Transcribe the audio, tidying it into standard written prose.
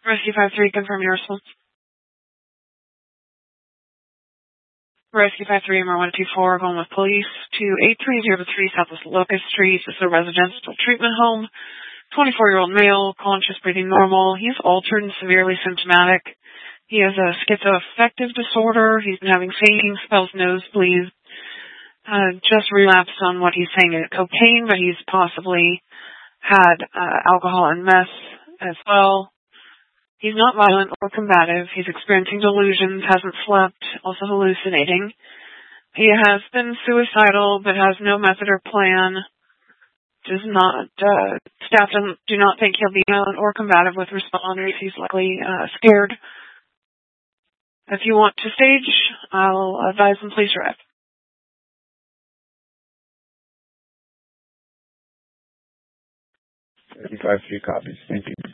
Rescue 5-3, confirm your response. Rescue 5-3, MR124, going with police to 83003 Southwest Locust Street. This is a residential treatment home. 24-year-old male, conscious, breathing normal. He's altered and severely symptomatic. He has a schizoaffective disorder. He's been having fainting spells, nosebleeds. Just relapsed on what he's saying is cocaine, but he's possibly had alcohol and meth as well. He's not violent or combative. He's experiencing delusions, hasn't slept, also hallucinating. He has been suicidal, but has no method or plan. Staff do not think he'll be violent or combative with responders. He's likely scared. If you want to stage, I'll advise them please arrive. 5-3 copies. Thank you.